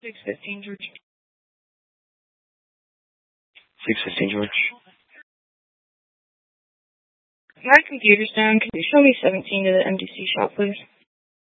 615 George. 615 George. My computer's down. Can you show me 17 to the MDC shop, please?